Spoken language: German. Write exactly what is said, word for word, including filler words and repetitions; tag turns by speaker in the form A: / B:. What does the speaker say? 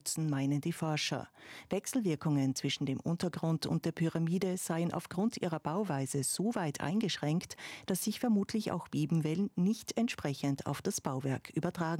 A: meinen die Forscher. Wechselwirkungen zwischen dem Untergrund und der Pyramide seien aufgrund ihrer Bauweise so weit eingeschränkt, dass sich vermutlich auch Bebenwellen nicht entsprechend auf das Bauwerk übertragen